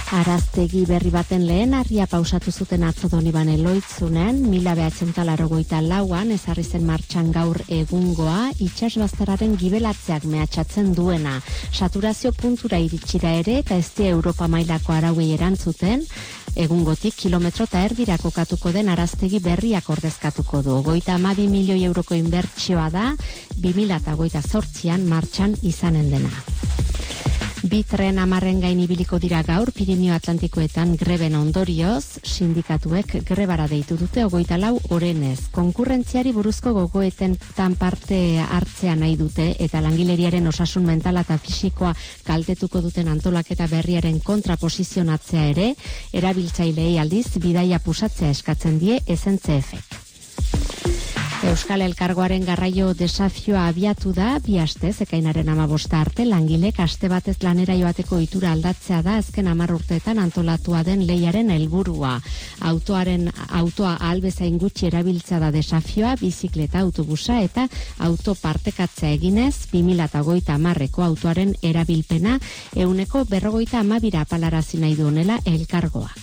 Araztegi berri baten lehen harria pausatu zuten atzo Donibane Loitzunen, 1984an ezarri zen martxan gaur egungoa, itsasbazterraren gibelatzeak mehatxatzen duena. Saturazio puntura iritsira ere eta ez die Europa mailako arauei erantzuten, egungotik kilometro eta erdira kokatuko den araztegi berriak ordezkatuko du. 52 milioi euroko inbertsioa da, 2028an martxan izanen dena. Bi tren 10 gain ibiliko dira gaur Pirinio Atlantikoetan greben ondorioz, sindikatuek grebara deitu dute 24 orenez. Konkurrentziari buruzko gogoetetan parte hartzea nahi dute eta langileriaren osasun mentala eta fisikoa kaltetuko duten antolaketa berriaren kontraposizionatzea ere, erabiltzaileei aldiz bidaia pusatzea eskatzen die SNCF-ek. Euskal Elkargoaren garraio desafioa abiatu da, 2 astez, ekainaren 15 arte, langilek aste batez lanera joateko ohitura aldatzea da azken 10 urteetan antolatua den leiaren helburua. Autoa ahalbezain gutxi erabiltzea da desafioa, bizikleta, autobusa eta autopartekatzea eginez, 2030eko autoaren erabilpena 152 apalarazi nahi duenela Elkargoak.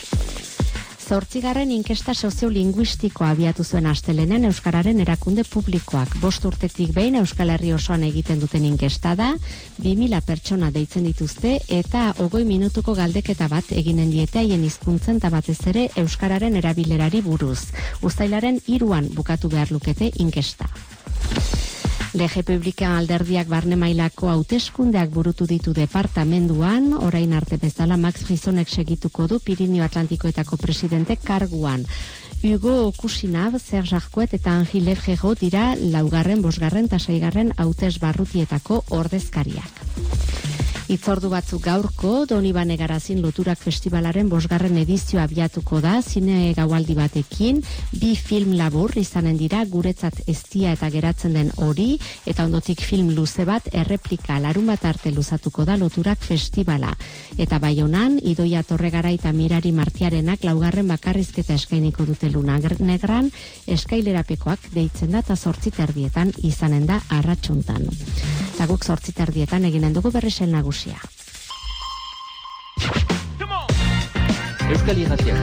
8. inkesta soziolinguistikoa abiatu zuen astelenen Euskararen erakunde publikoak. 5 urtetik behin Euskal Herri osoan egiten duten inkesta da, 2000 pertsona deitzen dituzte eta 20 minutuko galdeketa bat eginen diete haien hizkuntzen eta batez ere Euskararen erabilerari buruz. Uztailaren 3an bukatu behar lukete inkesta. Lege Publika alderdiak barne mailako hauteskundeak burutu ditu departamenduan, orain arte bezala Max Frisonek segituko du Pirinio Atlantikoetako presidente karguan. Hugo Kusinab, Serge Arkuet eta Angel Lefrero dira 4., 5. eta 6. hautes barrutietako ordezkariak. Itzordu batzuk gaurko, Donibane Garazin Loturak Festivalaren 5. edizioa abiatuko da, zine gaualdi batekin, 2 film labur izanen dira, guretzat eztia eta geratzen den hori, eta ondotik film luze bat erreplika larunbat arte luzatuko da Loturak Festivala. Eta Baionan, Idoia Torregara eta Mirari Martiarenak 4. bakarrizketa eskainiko dute Luna Negran, eskailerapekoak deitzen da eta 8:30 izanen da arratsuntan. Eta guk 8:30 eginen dugu berrisel nagusia. Euskal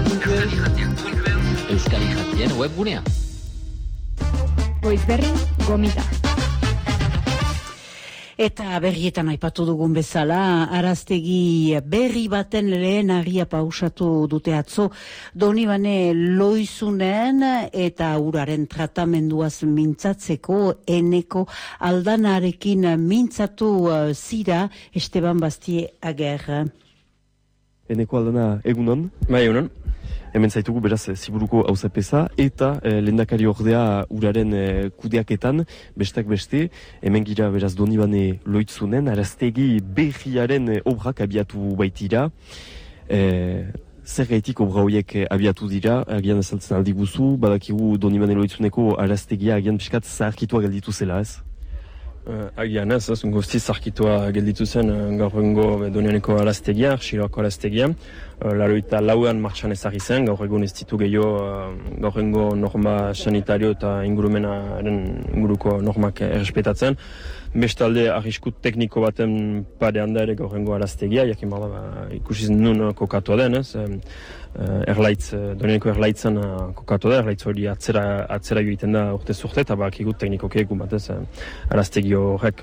Irratien webgunea. Goizberri, gomita. Eta berrietan aipatu dugun bezala, araztegi berri baten lehen harria pausatu dute atzo Donibane Loitzunen eta uraren tratamenduaz mintzatzeko eneko aldanarekin mintzatu zira Esteban Bastie Ager. Eneko aldana egunon? Bai, egunon. Hemen zaitugu beraz Ziburuko auzapeza eta lehendakari ordea uraren kudeaketan, bestak beste, hemen gira beraz Donibane Loitzunen, araztegi berriaren obrak abiatu baitira. Zer gaitik obra horiek abiatu dira, agian azaltzen aldi guzu, badakigu Donibane Loitzuneko araztegia agian piskat zaharkitua gelditu zela, ez? Agian ez, guztiz zaharkitua gelditu zen gaur egungo Donibaneko araztegia, Arxiloako araztegia. 84an martxan ezarri zen, gaur egun ez ditu gehiago gaur egungo norma sanitario eta inguruko normak errespetatzen. Bestalde arrisku tekniko baten parean da ere gaur egungo araztegia, jakin bada ikusiz nun kokatu den, ez? Donibaneko erlaitzen kokatu da, erlaitz hori atzera joiten da urtez urte, eta bakigut teknikoke egun batez araztegi horrek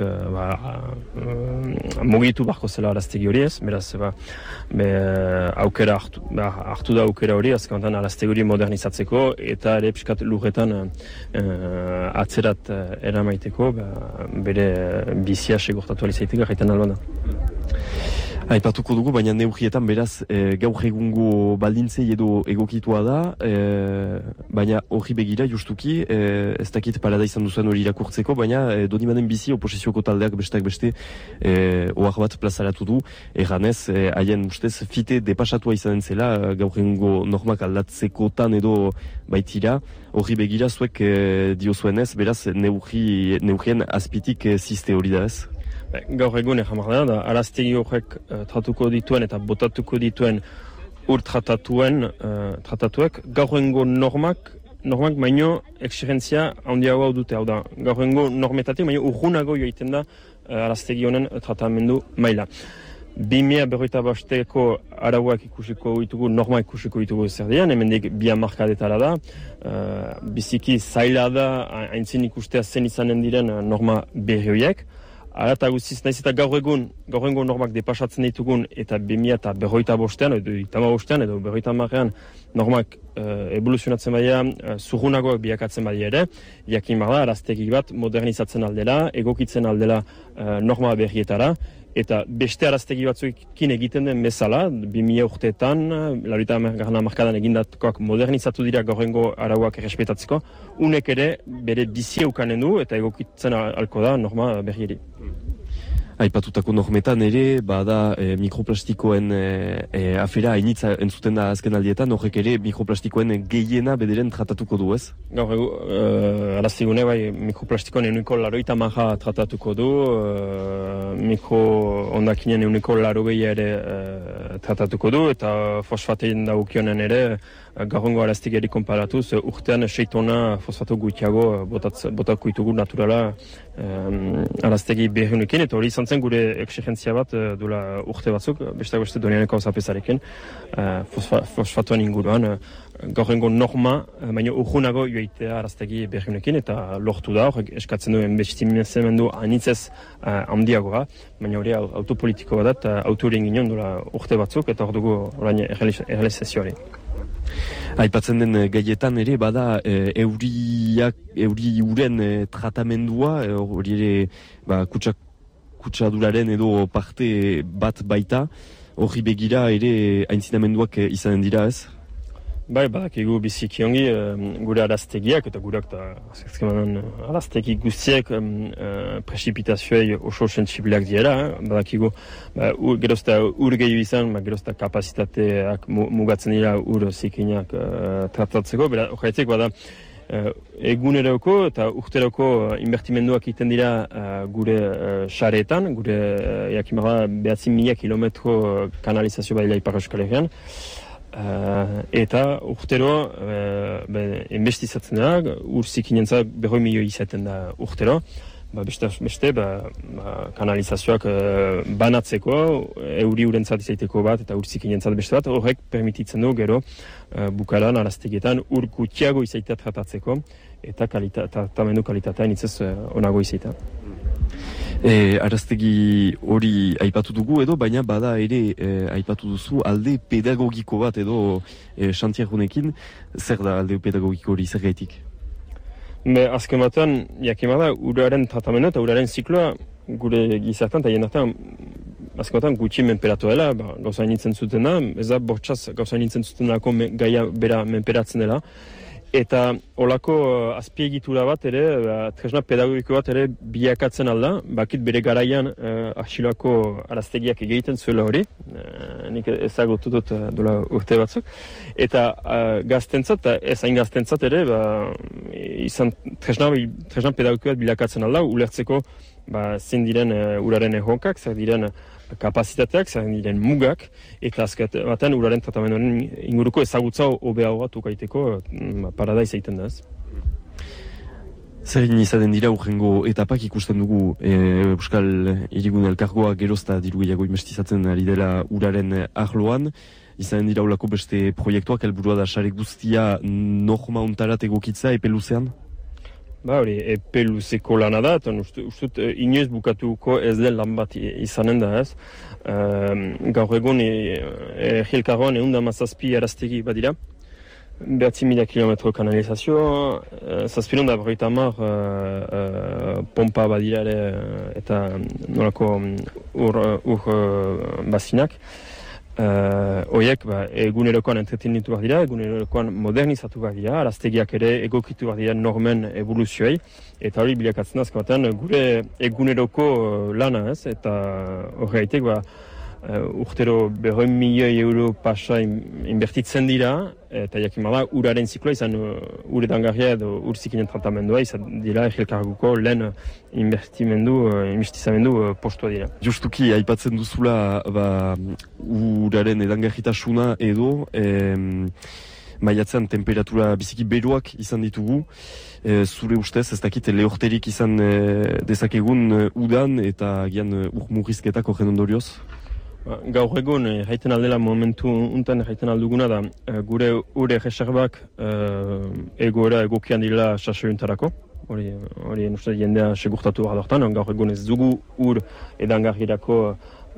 mugitu barko zela araztegi hori ez, beraz, aukera hartu da aukera hori, azkentan araztegi hori modernizatzeko, eta ere piskat lurretan atzerat eramaiteko, bere bizia segurtatu alizaitik gaiten alban da. Aipatuko dugu, baina neurrietan beraz gaur egungo baldintzei edo egokitua da, baina hori begira justuki, ez dakit parada izan duzuen hori irakurtzeko, baina Donibanen bizi oposizioko taldeak bestak beste ohar bat plazaratu du, erranez, haien ustez fite depasatua izanen zela, gaur egungo normak aldatzekotan edo baitira, hori begira zuek diozuenez, beraz neurrien azpitik ziste hori da ez? Gaur egun egamar da, araztegi horrek tratuko dituen eta botatuko dituen ur tratatuek, gaur egungo normak baino exigentzia handiagoa dute, hau da, gaur egungo normetatik baino urgunago joiten da araztegi honen tratamendu maila. 2025ko arauak ikusiko ditugu, norma ikusiko ditugu zer dian, hemendik 2 hamarkadetara da. Biziki zaila da, haintzin ikustea zen izanen diren norma berri horiek. Ara eta guztiz, nahiz eta gaur egungo normak depasatzen ditugun eta 2025an, edo 2025an, edo 2030an normak evoluzionatzen badia, zurrunagoak biakatzen badia ere, jakin bada, araztegi bat modernizatzen aldela, egokitzen aldela norma berrietara, eta beste araztegi batzuekin egiten den bezala, 2000 urteetan, 80. hamarkadan egindatkoak modernizatu dira gaurrengo arauak errespetatzeko, unek ere bere bizia ukanen du eta egokitzen alko da norma berrieri. Aipatutako normetan ere, bada mikroplastikoen afera hainitza entzuten da azken aldietan, horrek ere mikroplastikoen gehiena bederen tratatuko du, ez? Gaur araztigune bai mikroplastikoen euniko 80 tratatuko du, mikroondakinen euniko 80 ere tratatuko du, eta fosfatein dagokionen ere, gaurrengo araztigeri konparatuz, urtean 6 tona fosfato gutxiago botako ditugu naturala araztegi berriunekin, eta hori izan zen gure exigentzia bat duela urte batzuk, besteak beste Donianeko zapezarekin, fosfatoen inguruan, gaurrengo norma, baina urgunago joitea araztegi berriunekin, eta lortu da, horrek eskatzen duen bestimendu anitzez handiagoa, baina hori autopolitiko bat, autorien ginen duela urte batzuk, eta hor dugu orain errealizazioari. Aipatzen den gaietan ere, bada euri uren tratamendua, hori ere kutsaduraren edo parte bat baita, hori begira ere aintzinamenduak izanen dira, ez? Bai, badakigu biziki ongi gure araztegiak eta gureak eta araztegi guztiek presipitazioei oso sentsibleak diera. Badakigu gerozta ur gehiago izan, gerozta kapazitateak mugatzen dira ur zikinak tratatzeko. Horretik bada eguneroko eta urteroko inbertimenduak egiten dira gure sareetan, gure jakimara 9.000 kilometro kanalizazio badila Ipar Euskal Herrian. Eta urtero investizatzen da, ur zikinentzat 100 milioi izaten da urtero. Beste kanalizazioak banatzeko, euri urentzat izaiteko bat eta ur zikinentzat beste bat, horrek permititzen du gero bukaran araztegietan ur gutxiago izaitea tratatzeko eta tratamendu kalitatea nitzez onago izaitea. Araztegi hori aipatu dugu edo, baina bada ere aipatu duzu alde pedagogiko bat edo xantiagunekin, zer da alde pedagogiko hori, zer gaitik? Azken batean, jakimada, uraren tratamendu eta uraren zikloa gure gizartan eta jendartan azken batean gutxi menperatu dela, gauza nintzen zuten da, ez da bortxaz gauza nintzen zuten dako gaia bera menperatzen dela. Eta olako azpiegitura bat ere, tresna pedagogiko bat ere biakatzen alda, bakit bere garaian arxiloako araztegiak egiten zuela hori, nik ezagutu dut dola urte batzuk, eta gaztentzat, ez hain gaztentzat ere, izan tresna pedagogiko bat bilakatzen alda, ulertzeko zein diren uraren erronkak, zer diren kapazitateak, zer diren mugak, eta azken batean uraren tratamenduaren inguruko ezagutza hobeago bat ukaiteko paradaiz egiten da ez. Zer izaten dira urrengo etapak ikusten dugu Euskal Hirigune Elkargoa gerozta diru gehiago investizatzen ari dela uraren arloan, izaten dira ulako beste proiektuak, helburua da sare guztia norma untarat egokitza epe luzean? Hori, epe luzeko lana da, eta ustut inoiz bukatuko ez den lan bat izanen da ez. Gaur egun Elkargoan 117 araztegi badira, 9.000 kilometro kanalizazio, 750 pompa badira ere eta nolako ur bazinak. Oiek egunerokoan entretenitu behar dira, egunerokoan modernizatu behar dira, araztegiak ere egokitu behar dira normen evoluzioei, eta hori bilakatzen azken batean gure eguneroko lana ez, eta horreitek urtero 100 milioi euro pasa inbertitzen dira, eta jakimada uraren zikloa izan uredangarria edo urzikinen tratamendua izan dira Elkargoko lehen investizamendu postua dira. Justuki, aipatzen duzula uraren edangarritasuna edo maiatzean temperatura biziki beroak izan ditugu. Zure ustez, ez dakit lehorterik izan dezakegun udan eta gian urmurrizketak horren ondorioz? Gaur egun, jaiten aldela momentu untan jaiten alduguna da, gure ure reserbak egoera egokian dira sasoiuntarako. Hori uste jendea segurtatu behar dortan, gaur egun ez dugu ur edangarrirako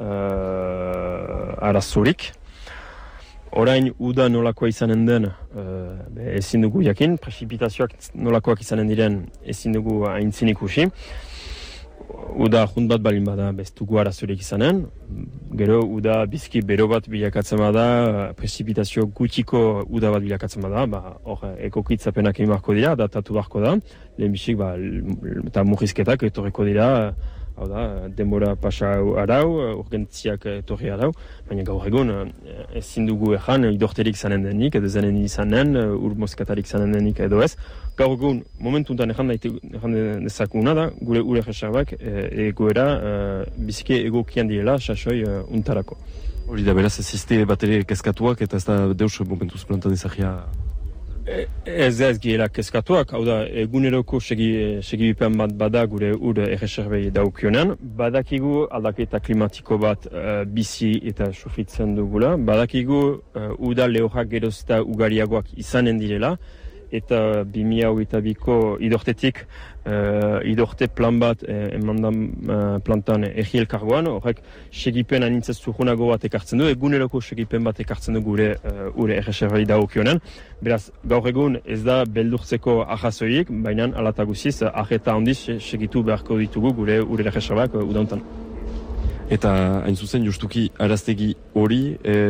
arazorik. Orain uda nolakoa izanen den ezin dugu jakin, prezipitazioak nolakoak izanen diren ezin dugu aintzin ikusi. Uda junt bat balin bada bez dugu arazorik izanen, gero uda bizki bero bat bilakatzen bada, prezipitazio gutxiko uda bat bilakatzen bada, hor ekokitzapenak egin beharko dira, datatu beharko da, lehenbizik eta murrizketak etorriko dira, hau da, denbora pasa arau, urgentziak etorri arau, baina gaur egun ezin dugu ezan idorterik zanen denik, edo zanen izanen, ur moskatarik zanen denik edo ez. Gaur egun, momentu untan ezan dezakuna da, gure ure reserbak egoera biziki egokian direla sasoi untarako. Hori da, beraz, ez izte bat ere kezkatuak eta ez da deus momentuz plantan izagia. Ez gila kezkatuak, hau da, eguneroko segibipen bat bada gure ur erreserbei daukionean. Badakigu aldaketa klimatiko bat bizi eta sufritzen dugula. Badakigu uda lehorrak geroz eta ugariagoak izanen direla. Eta 2022ko idortetik idorte plan bat emandan plantan egi elkargoan, horrek segipen anintzez zurrunago bat ekartzen du, eguneroko segipen bat ekartzen du gure erreserbei dagokionen. Beraz, gaur egun ez da beldurtzeko ahazoiek, baina alata guziz, aheta handiz segitu beharko ditugu gure erreserbak udauntan. Eta hain zuzen, justuki araztegi hori,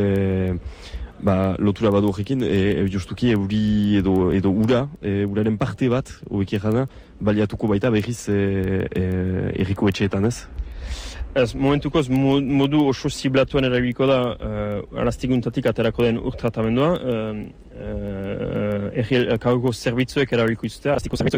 lotura badu horrekin, justuki euri edo ura, uraren parte bat, hobeki errana, baliatuko baita berriz erriko etxeetan ez? Ez, momentukoz modu oso ziblatuan erabiliko da araztiguntatik aterako den ur tratamendua, erri elkargo zerbitzuek erabiliko izute, araztiko zerbitzuek